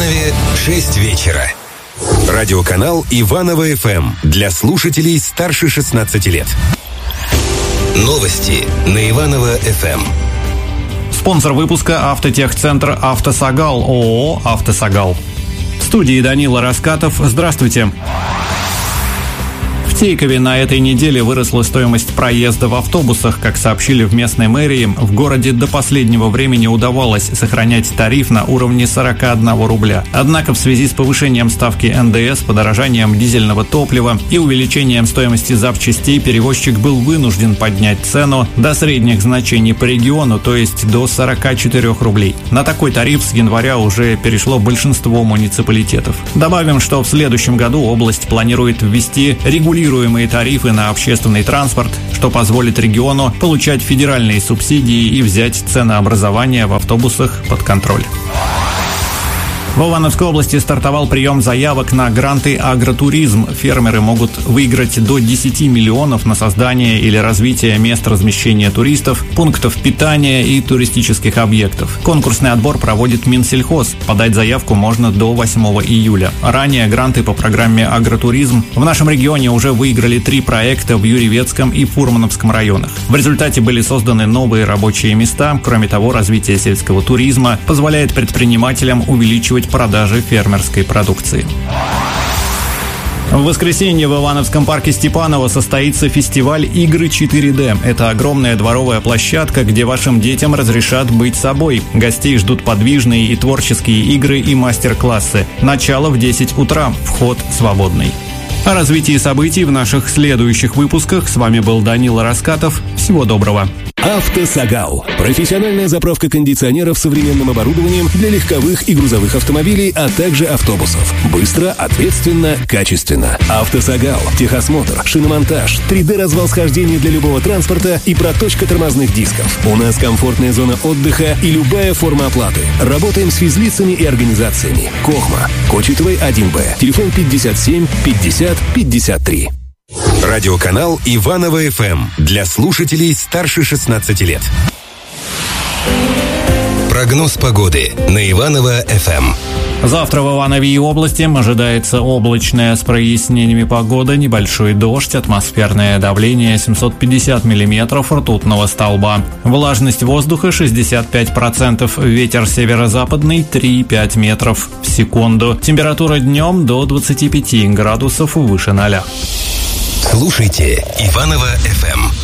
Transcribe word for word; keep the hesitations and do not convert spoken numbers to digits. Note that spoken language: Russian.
Иванове шесть вечера. Радиоканал Иваново эф эм для слушателей старше шестнадцати лет. Новости на Иваново эф эм. Спонсор выпуска — Автотехцентр «Автосагал», ООО «Автосагал». В студии Данила Раскатов. Здравствуйте. В Тейкове на этой неделе выросла стоимость проезда в автобусах. Как сообщили в местной мэрии, в городе до последнего времени удавалось сохранять тариф на уровне сорок один рубля. Однако в связи с повышением ставки эн дэ эс, подорожанием дизельного топлива и увеличением стоимости запчастей перевозчик был вынужден поднять цену до средних значений по региону, то есть до сорок четыре рублей. На такой тариф с января уже перешло большинство муниципалитетов. Добавим, что в следующем году область планирует ввести регулирование тарифы на общественный транспорт, что позволит региону получать федеральные субсидии и взять ценообразование в автобусах под контроль. В Ивановской области стартовал прием заявок на гранты «Агротуризм». Фермеры могут выиграть до десяти миллионов на создание или развитие мест размещения туристов, пунктов питания и туристических объектов. Конкурсный отбор проводит Минсельхоз. Подать заявку можно до восьмого июля. Ранее гранты по программе «Агротуризм» в нашем регионе уже выиграли три проекта в Юрьевецком и Фурмановском районах. В результате были созданы новые рабочие места. Кроме того, развитие сельского туризма позволяет предпринимателям увеличивать продажи фермерской продукции. В воскресенье в Ивановском парке Степаново состоится фестиваль «Игры четыре дэ». Это огромная дворовая площадка, где вашим детям разрешат быть собой. Гостей ждут подвижные и творческие игры и мастер-классы. Начало в десять утра. Вход свободный. О развитии событий в наших следующих выпусках. С вами был Данила Раскатов. Всего доброго. «Автосагал» – профессиональная заправка кондиционеров с современным оборудованием для легковых и грузовых автомобилей, а также автобусов. Быстро, ответственно, качественно. «Автосагал» – техосмотр, шиномонтаж, три дэ развал схождения для любого транспорта и проточка тормозных дисков. У нас комфортная зона отдыха и любая форма оплаты. Работаем с физлицами и организациями. Кохма, Кочетовой один бэ. Телефон пятьдесят семь пятьдесят пятьдесят три. Радиоканал Иваново эф эм для слушателей старше шестнадцати лет. Прогноз погоды на Иваново эф эм. Завтра в Иванове и области ожидается облачная с прояснениями погода, небольшой дождь, атмосферное давление семьсот пятьдесят миллиметров ртутного столба. Влажность воздуха шестьдесят пять процентов, ветер северо-западный три и пять метров в секунду. Температура днем до двадцати пяти градусов выше ноля. Слушайте Иваново эф эм.